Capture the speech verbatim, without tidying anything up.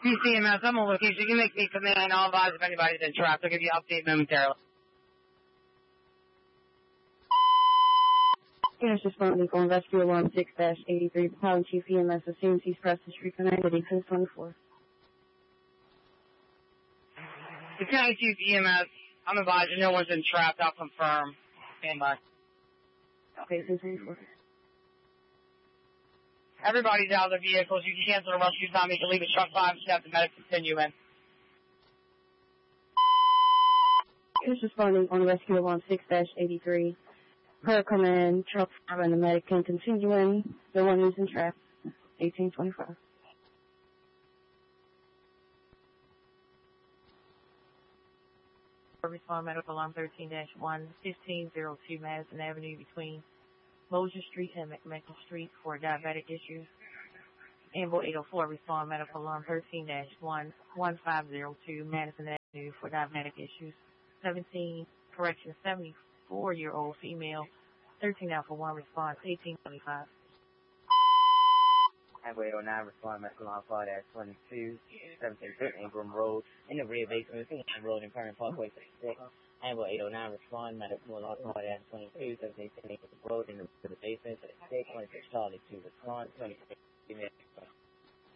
B C M S, I'm on location. You can make me command. I'll advise if anybody's in traffic. I'll give you an update momentarily. Yes, responding on rescue alarm six dash eighty-three. Pilot Chief E M S assumes he's pressed the street for ninety since twenty-four. The County Chief E M S, I'm advising no one's in traffic. I'll confirm. Stand by. Okay, since twenty-four. Everybody's out of the vehicles. You can cancel the rescue time. You can leave at truck five and have the medic continue in. Yes, responding on rescue alarm six dash eighty-three. Per command, truck five and the medic can continue in. The one who's in traffic, eighteen twenty-five. Respond medical alarm thirteen dash one, fifteen oh two Madison Avenue between Mosier Street and McMichael Street for diabetic issues. Ambo eight oh four, respond medical alarm thirteen dash one, fifteen oh two Madison Avenue for diabetic issues. seventeen, correction, seventy-four-year-old female, thirteen Alpha one, response, eighteen twenty-five. Highway oh nine, respond medical alarm five dash twenty-two, seventeen fifty Ingram Road, in the rear basement, Ingram Road, in Permanent Parkway sixty-six. Highway eight oh nine, respond medical alarm five dash twenty-two, seventeen fifty Ingram Road, in the rear basement, sixty-six, twenty-six Charlie two, respond, twenty-six female.